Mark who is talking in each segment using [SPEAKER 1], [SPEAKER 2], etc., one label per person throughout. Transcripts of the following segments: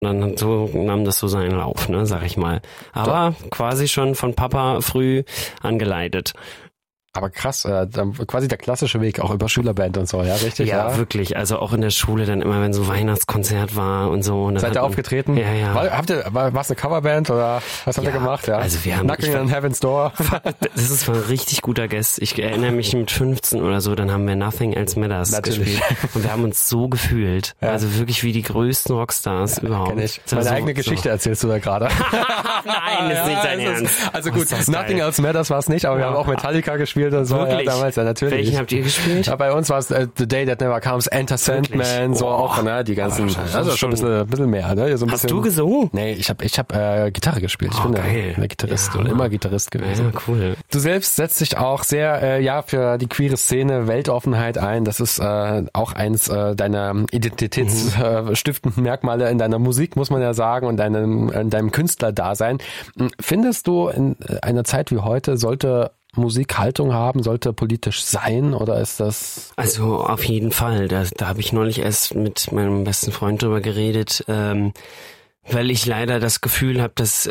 [SPEAKER 1] Dann so nahm das so seinen Lauf, ne, sag ich mal. Aber quasi schon von Papa früh angeleitet.
[SPEAKER 2] Aber krass, quasi der klassische Weg, auch über Schülerband und so, ja, richtig?
[SPEAKER 1] Ja, wirklich. Also auch in der Schule dann immer, wenn so Weihnachtskonzert war und so. Und
[SPEAKER 2] seid ihr aufgetreten?
[SPEAKER 1] Ja.
[SPEAKER 2] War es eine Coverband oder was habt ihr gemacht? Ja.
[SPEAKER 1] Also wir haben
[SPEAKER 2] Knocking on Heaven's Door.
[SPEAKER 1] Das ist ein richtig guter Guest. Ich erinnere mich mit 15 oder so, dann haben wir Nothing Else Matters gespielt. Und wir haben uns so gefühlt. Ja. Also wirklich wie die größten Rockstars überhaupt.
[SPEAKER 2] Kenn ich. Meine eigene Geschichte erzählst du da gerade.
[SPEAKER 1] Nein, ist nicht dein Ernst.
[SPEAKER 2] Also gut, Nothing Else Matters war es nicht, aber wir haben auch Metallica gespielt und so.
[SPEAKER 1] Wirklich?
[SPEAKER 2] Ja, damals, ja, natürlich.
[SPEAKER 1] Welchen habt ihr gespielt?
[SPEAKER 2] Ja, bei uns war es The Day That Never Comes, Enter Sandman, so auch, ne, die ganzen, also schon ein bisschen mehr, ne? So ein
[SPEAKER 1] Hast
[SPEAKER 2] bisschen,
[SPEAKER 1] du gesungen?
[SPEAKER 2] Nee, ich hab Gitarre gespielt. Ich bin der Gitarrist und immer Gitarrist gewesen.
[SPEAKER 1] Ja, cool.
[SPEAKER 2] Du selbst setzt dich auch sehr, für die queere Szene, Weltoffenheit ein. Das ist auch eins deiner identitätsstiftenden Merkmale in deiner Musik, muss man ja sagen, und in deinem Künstlerdasein. Findest du, in einer Zeit wie heute sollte Musik Haltung haben, sollte politisch sein, oder ist das...
[SPEAKER 1] Also auf jeden Fall. Da habe ich neulich erst mit meinem besten Freund drüber geredet, weil ich leider das Gefühl habe, dass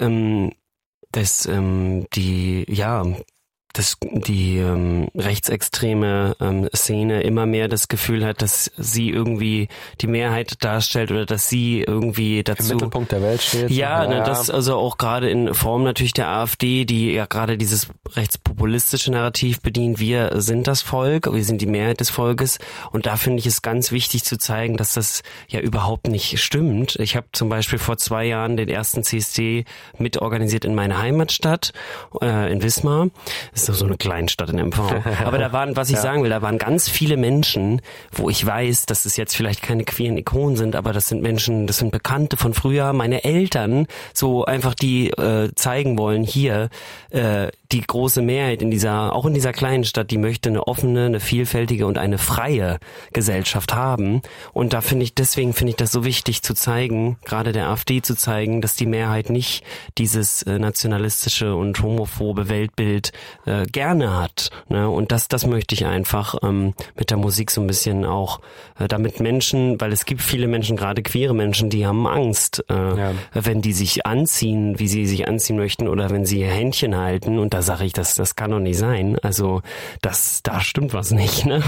[SPEAKER 1] die rechtsextreme Szene immer mehr das Gefühl hat, dass sie irgendwie die Mehrheit darstellt oder dass sie irgendwie dazu...
[SPEAKER 2] Im Mittelpunkt der Welt steht.
[SPEAKER 1] Ja, ne, das also auch gerade in Form natürlich der AfD, die ja gerade dieses rechtspopulistische Narrativ bedient. Wir sind das Volk, wir sind die Mehrheit des Volkes, und da finde ich es ganz wichtig zu zeigen, dass das ja überhaupt nicht stimmt. Ich habe zum Beispiel vor 2 Jahren den ersten CSD mitorganisiert in meiner Heimatstadt, in Wismar. Das ist doch so eine Kleinstadt in MV. Aber da waren, was ich sagen will, da waren ganz viele Menschen, wo ich weiß, dass es jetzt vielleicht keine queeren Ikonen sind, aber das sind Menschen, das sind Bekannte von früher, meine Eltern, so einfach die zeigen wollen, hier die große Mehrheit auch in dieser kleinen Stadt, die möchte eine offene, eine vielfältige und eine freie Gesellschaft haben. Und deswegen finde ich das so wichtig zu zeigen, gerade der AfD zu zeigen, dass die Mehrheit nicht dieses nationalistische und homophobe Weltbild gerne hat. Ne? Und das möchte ich einfach mit der Musik so ein bisschen auch, damit Menschen, weil es gibt viele Menschen, gerade queere Menschen, die haben Angst, wenn die sich anziehen, wie sie sich anziehen möchten, oder wenn sie ihr Händchen halten. Und da sage ich, das kann doch nicht sein. Also da stimmt was nicht. Ne?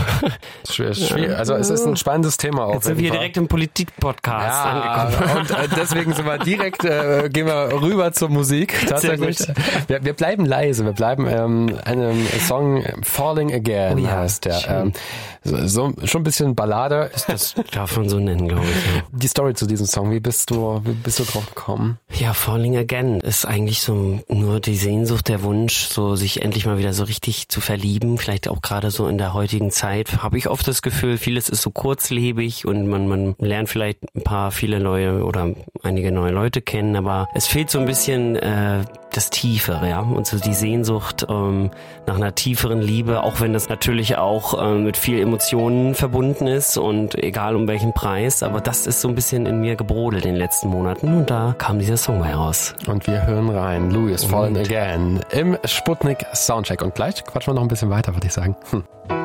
[SPEAKER 2] Also es ist ein spannendes Thema auch.
[SPEAKER 1] Jetzt sind wir direkt im Politik-Podcast angekommen.
[SPEAKER 2] Und deswegen sind wir direkt, gehen wir rüber zur Musik. Tatsächlich. Wir bleiben leise, wir bleiben einem Song Falling Again heißt der. So schon ein bisschen Ballade.
[SPEAKER 1] Das darf man so nennen, glaube ich. Ja.
[SPEAKER 2] Die Story zu diesem Song, wie bist du drauf gekommen?
[SPEAKER 1] Ja, Falling Again ist eigentlich so nur die Sehnsucht, der Wunsch, so sich endlich mal wieder so richtig zu verlieben. Vielleicht auch gerade so in der heutigen Zeit habe ich oft das Gefühl, vieles ist so kurzlebig und man lernt vielleicht viele neue oder einige neue Leute kennen, aber es fehlt so ein bisschen das Tiefere, ja, und so die Sehnsucht nach einer tieferen Liebe, auch wenn das natürlich auch mit viel Emotionen verbunden ist und egal um welchen Preis, aber das ist so ein bisschen in mir gebrodelt in den letzten Monaten und da kam dieser Song bei raus.
[SPEAKER 2] Und wir hören rein, Louis Falling Again im Sputnik Soundcheck, und gleich quatschen wir noch ein bisschen weiter, würde ich sagen.